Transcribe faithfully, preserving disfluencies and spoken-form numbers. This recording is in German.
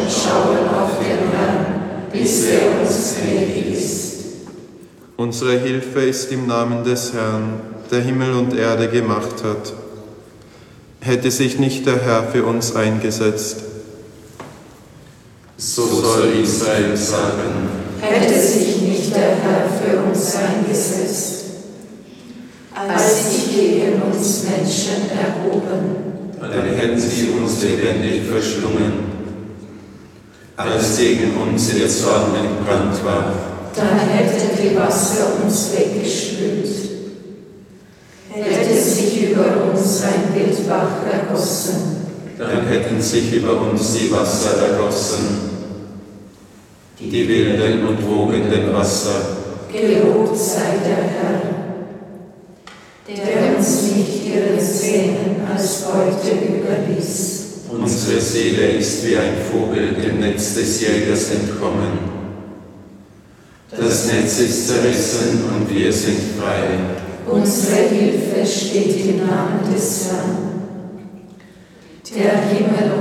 und schauen auf den Herrn, bis er uns gnädig ist. Unsere Hilfe ist im Namen des Herrn, der Himmel und Erde gemacht hat. Hätte sich nicht der Herr für uns eingesetzt, so soll Israel sagen, hätte sich nicht der Herr für uns eingesetzt, als sich gegen uns Menschen erhoben, dann hätten sie uns lebendig verschlungen. Als gegen uns ihr Zorn entbrannt war, dann hätten die Wasser uns weggespült. Hätte sich über uns ein Wildbach ergossen, dann hätten sich über uns die Wasser ergossen, die wilden und wogenden Wasser. Gelobt sei der Herr, der uns nicht ihre Zähne als Beute überließ. Unsere Seele ist wie ein Vogel dem Netz des Jägers entkommen. Das Netz ist zerrissen und wir sind frei. Unsere Hilfe steht im Namen des Herrn, der Himmel